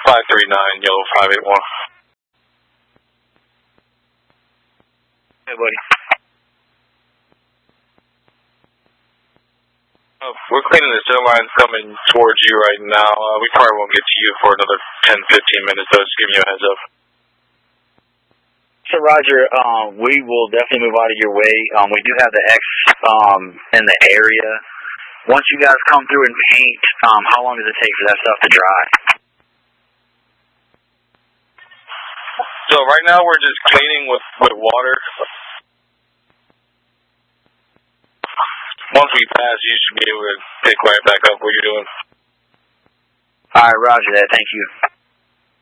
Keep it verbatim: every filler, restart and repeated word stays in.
five three nine, Yellow five eight one. Hey, buddy. Uh, we're cleaning the center lines coming towards you right now. Uh, we probably won't get to you for another ten, fifteen minutes, though. Just giving you a heads up. So, Roger, um, we will definitely move out of your way. Um, we do have the X um, in the area. Once you guys come through and paint, um, how long does it take for that stuff to dry? So right now we're just cleaning with, with water. Once we pass, you should be able to pick right back up what you're doing. All right, Roger that. Thank you.